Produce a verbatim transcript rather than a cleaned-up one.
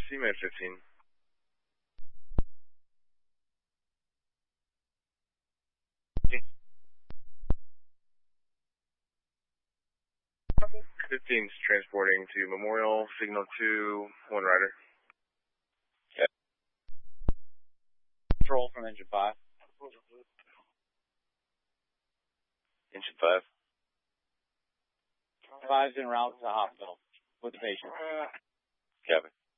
C-Med fifteen. fifteen's transporting to Memorial, signal two, one rider. Okay. Control from engine five. Engine five. Five's en route to the hospital with the patient. Copy.